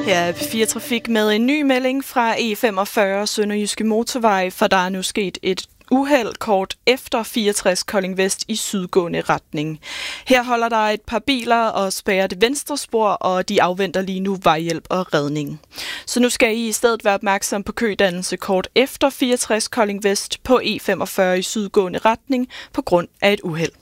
Her er P4 Trafik med en ny melding fra E45 Sønderjyske Motorvej, for der er nu sket et uheld kort efter 64 Kolding Vest i sydgående retning. Her holder der et par biler og spærrer det venstre spor, og de afventer lige nu vejhjælp og redning. Så nu skal I stedet være opmærksom på kødannelse kort efter 64 Kolding Vest på E45 i sydgående retning på grund af et uheld.